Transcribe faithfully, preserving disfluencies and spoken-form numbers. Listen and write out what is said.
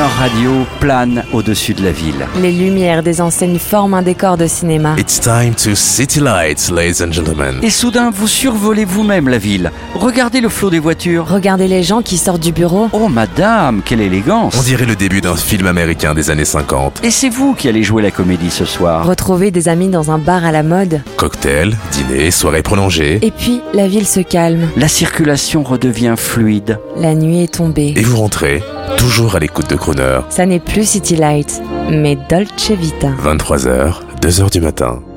Crooner Radio plane au-dessus de la ville. Les lumières des enseignes forment un décor de cinéma. It's time to City Lights, ladies and gentlemen. Et soudain, vous survolez vous-même la ville. Regardez le flot des voitures. Regardez les gens qui sortent du bureau. Oh madame, quelle élégance! On dirait le début d'un film américain des années cinquante. Et c'est vous qui allez jouer la comédie ce soir. Retrouvez des amis dans un bar à la mode. Cocktail, dîner, soirée prolongée. Et puis, la ville se calme. La circulation redevient fluide. La nuit est tombée. Et vous rentrez, toujours à l'écoute de Crooner. Ça n'est plus City Lights, mais Dolce Vita. vingt-trois heures, deux heures du matin.